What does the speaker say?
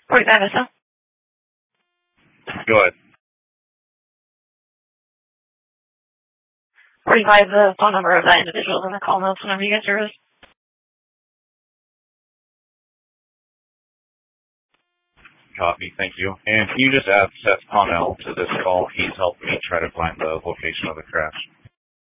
45 SL. Go ahead. 45, the phone number of that individual, and the call notes whenever you get service. Copy, thank you. And can you just add Seth Connell to this call? He's helped me try to find the location of the crash.